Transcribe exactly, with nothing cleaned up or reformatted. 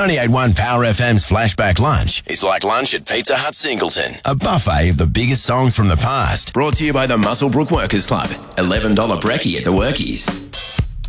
ninety-eight point one Power F M's Flashback Lunch is like lunch at Pizza Hut Singleton. A buffet of the biggest songs from the past. Brought to you by the Muswellbrook Workers Club. eleven dollars brekkie at the Workies.